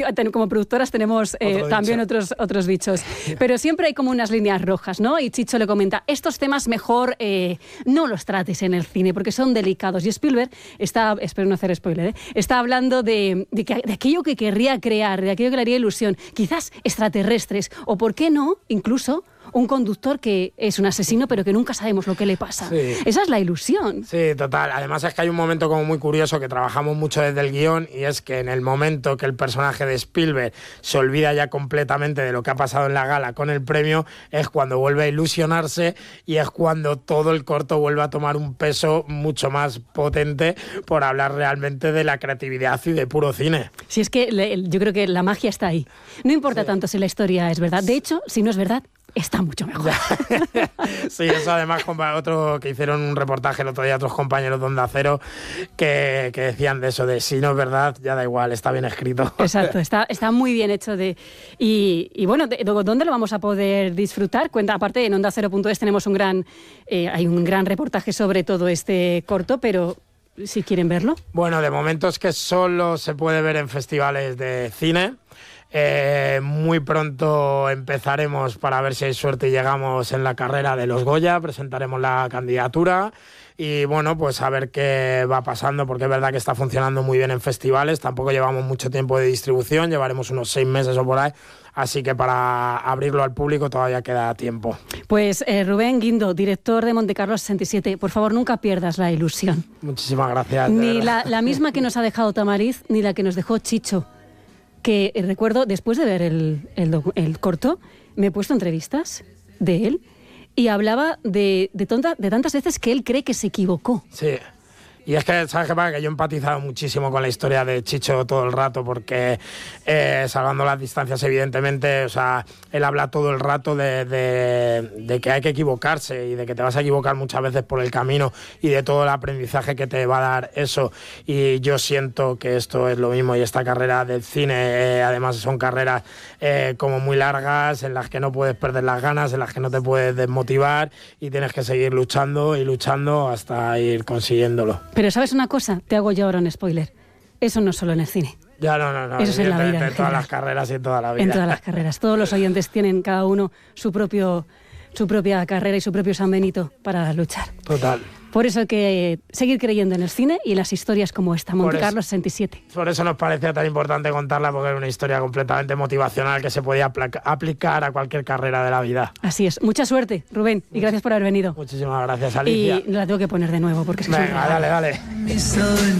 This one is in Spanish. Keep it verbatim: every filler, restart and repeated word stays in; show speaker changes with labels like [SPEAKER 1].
[SPEAKER 1] como productoras tenemos eh, Otro también otros, otros bichos. Pero siempre hay como unas líneas rojas, ¿no? Y Chicho le comenta, estos temas mejor eh, no los trates en el cine porque son delicados. Y Spielberg está, espero no hacer spoiler, ¿eh? está hablando de, de, que, de aquello que querría crear, de aquello que le haría ilusión. Quizás extraterrestres, o por qué no, incluso un conductor que es un asesino pero que nunca sabemos lo que le pasa. Sí. Esa es la ilusión.
[SPEAKER 2] Sí, total. Además es que hay un momento como muy curioso que trabajamos mucho desde el guión, y es que en el momento que el personaje de Spielberg se olvida ya completamente de lo que ha pasado en la gala con el premio, es cuando vuelve a ilusionarse y es cuando todo el corto vuelve a tomar un peso mucho más potente por hablar realmente de la creatividad y de puro cine.
[SPEAKER 1] Sí, es que le, yo creo que la magia está ahí. No importa sí. tanto si la historia es verdad. De hecho, si no es verdad, está mucho mejor.
[SPEAKER 2] Sí, eso además, otro que hicieron un reportaje el otro día, otros compañeros de Onda Cero, que, que decían de eso, de si no es verdad, ya da igual, está bien escrito.
[SPEAKER 1] Exacto, está, está muy bien hecho. De Y, y bueno, de, ¿dónde lo vamos a poder disfrutar? Cuenta, aparte, en onda cero punto es tenemos un gran, eh, hay un gran reportaje sobre todo este corto, pero si quieren verlo.
[SPEAKER 2] Bueno, de momento es que solo se puede ver en festivales de cine. Eh, muy pronto empezaremos, para ver si hay suerte y llegamos, en la carrera de los Goya, presentaremos la candidatura y bueno, pues a ver qué va pasando, porque es verdad que está funcionando muy bien en festivales. Tampoco llevamos mucho tiempo de distribución, llevaremos unos seis meses o por ahí, así que para abrirlo al público todavía queda tiempo.
[SPEAKER 1] Pues eh, Rubén Guindo, director de Montecarlo sesenta y siete, por favor nunca pierdas la ilusión.
[SPEAKER 2] Muchísimas gracias.
[SPEAKER 1] Ni la, la misma que nos ha dejado Tamariz, ni la que nos dejó Chicho. Que eh, recuerdo, después de ver el, el, el corto, me he puesto entrevistas de él y hablaba de, de, tonta, de tantas veces que él cree que se equivocó.
[SPEAKER 2] Sí. Y es que, ¿sabes qué pasa? Que yo he empatizado muchísimo con la historia de Chicho todo el rato, porque, eh, salvando las distancias, evidentemente, o sea, él habla todo el rato de, de, de que hay que equivocarse y de que te vas a equivocar muchas veces por el camino y de todo el aprendizaje que te va a dar eso. Y yo siento que esto es lo mismo, y esta carrera del cine, eh, además son carreras eh, como muy largas, en las que no puedes perder las ganas, en las que no te puedes desmotivar y tienes que seguir luchando y luchando hasta ir consiguiéndolo.
[SPEAKER 1] Pero ¿sabes una cosa? Te hago yo ahora un spoiler. Eso no es solo en el cine.
[SPEAKER 2] Ya, no, no, no.
[SPEAKER 1] Eso es en la vida. En,
[SPEAKER 2] en todas las carreras y en toda la vida.
[SPEAKER 1] En todas las carreras. Todos los oyentes tienen cada uno su propio, su propia carrera y su propio San Benito para luchar.
[SPEAKER 2] Total.
[SPEAKER 1] Por eso hay que seguir creyendo en el cine y en las historias como esta, Montecarlo sesenta y siete.
[SPEAKER 2] Por eso nos parecía tan importante contarla, porque era una historia completamente motivacional que se podía aplicar a cualquier carrera de la vida.
[SPEAKER 1] Así es. Mucha suerte, Rubén, y gracias por haber venido.
[SPEAKER 2] Muchísimas gracias, Alicia.
[SPEAKER 1] Y la tengo que poner de nuevo porque es que
[SPEAKER 2] Venga, dale, dale.